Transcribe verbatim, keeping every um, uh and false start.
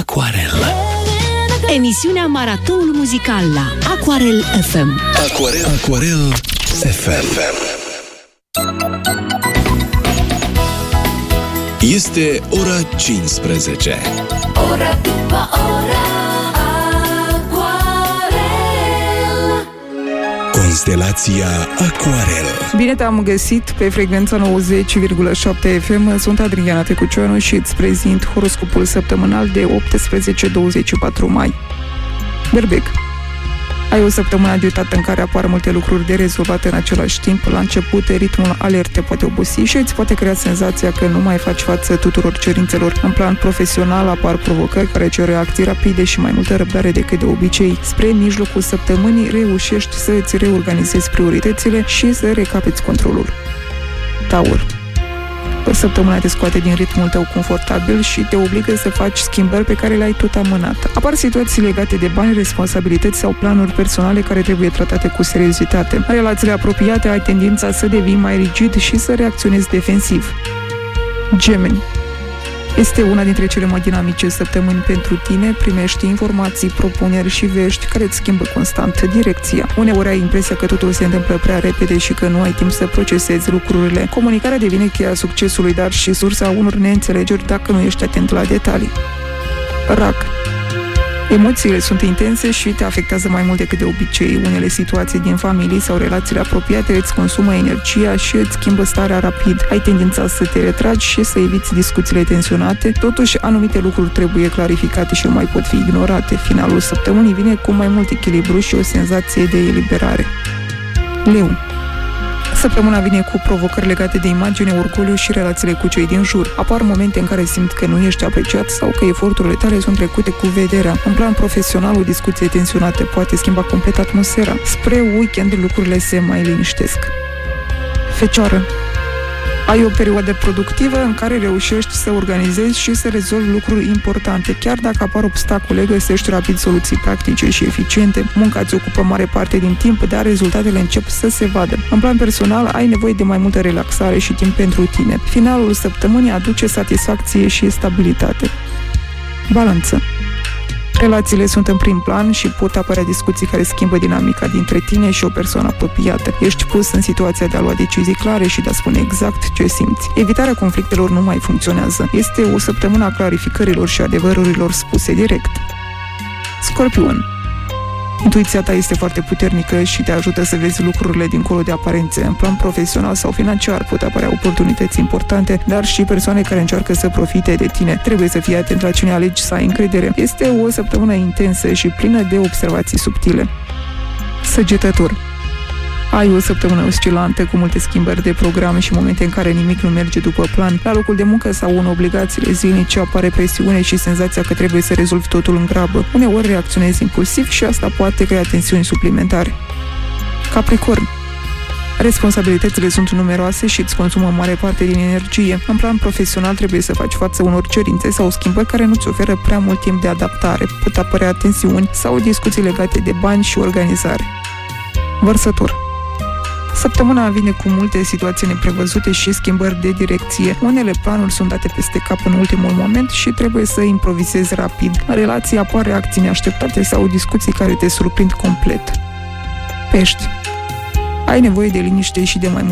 Aquarel. Emisiunea Maratonul Muzical la Aquarel F M. Aquarel, Aquarel F M. Este ora cincisprezece. Ora după ora, Aquarel. Constelația Aquarel. Bine te-am găsit pe frecvența nouăzeci virgulă șapte F M. Sunt Adriana Tecucioanu și îți prezint horoscopul săptămânal de optsprezece douăzeci și patru mai. Berbec. Ai o săptămână agitată în care apar multe lucruri de rezolvat în același timp. La început, ritmul alert te poate obosi și îți poate crea senzația că nu mai faci față tuturor cerințelor. În plan profesional apar provocări care cer reacții rapide și mai multă răbdare decât de obicei. Spre mijlocul săptămânii reușești să îți reorganizezi prioritățile și să recapeți controlul. Taur. Săptămâna te scoate din ritmul tău confortabil și te obligă să faci schimbări pe care le-ai tot amânat. Apar situații legate de bani, responsabilități sau planuri personale care trebuie tratate cu seriozitate. În relațiile apropiate ai tendința să devii mai rigid și să reacționezi defensiv. Gemeni. Este una dintre cele mai dinamice săptămâni pentru tine, primești informații, propuneri și vești care îți schimbă constant direcția. Uneori ai impresia că totul se întâmplă prea repede și că nu ai timp să procesezi lucrurile. Comunicarea devine cheia succesului, dar și sursa unor neînțelegeri dacă nu ești atent la detalii. Rac. Emoțiile sunt intense și te afectează mai mult decât de obicei. Unele situații din familie sau relațiile apropiate îți consumă energia și îți schimbă starea rapid. Ai tendința să te retragi și să eviți discuțiile tensionate. Totuși, anumite lucruri trebuie clarificate și nu mai pot fi ignorate. Finalul săptămânii vine cu mai mult echilibru și o senzație de eliberare. Leu. Săptămâna vine cu provocări legate de imagine, orgoliu și relațiile cu cei din jur. Apar momente în care simți că nu ești apreciat sau că eforturile tale sunt trecute cu vederea. În plan profesional, o discuție tensionată poate schimba complet atmosfera. Spre weekend, lucrurile se mai liniștesc. Fecioară. Ai o perioadă productivă în care reușești să organizezi și să rezolvi lucruri importante. Chiar dacă apar obstacole, găsești rapid soluții practice și eficiente. Munca îți ocupă mare parte din timp, dar rezultatele încep să se vadă. În plan personal, ai nevoie de mai multă relaxare și timp pentru tine. Finalul săptămânii aduce satisfacție și stabilitate. Balanță. Relațiile sunt în prim plan și pot apărea discuții care schimbă dinamica dintre tine și o persoană apropiată. Ești pus în situația de a lua decizii clare și de a spune exact ce simți. Evitarea conflictelor nu mai funcționează. Este o săptămână a clarificărilor și adevărurilor spuse direct. Scorpion. Intuiția ta este foarte puternică și te ajută să vezi lucrurile dincolo de aparențe. În plan profesional sau financiar pot apărea oportunități importante, dar și persoane care încearcă să profite de tine. Trebuie să fii atent la cine alegi să ai încredere. Este o săptămână intensă și plină de observații subtile. Săgetător. Ai o săptămână oscilantă cu multe schimbări de program și momente în care nimic nu merge după plan. La locul de muncă sau în obligațiile zilnice apare presiune și senzația că trebuie să rezolvi totul în grabă. Uneori reacționezi impulsiv și asta poate crea tensiuni suplimentare. Capricorn. Responsabilitățile sunt numeroase și îți consumă mare parte din energie. În plan profesional trebuie să faci față unor cerințe sau schimbări care nu-ți oferă prea mult timp de adaptare. Pot apărea tensiuni sau discuții legate de bani și organizare. Vărsător. Săptămâna vine cu multe situații neprevăzute și schimbări de direcție. Unele planuri sunt date peste cap în ultimul moment și trebuie să improvizezi rapid. În relații apar reacții neașteptate sau discuții care te surprind complet. Pești. Ai nevoie de liniște și de mai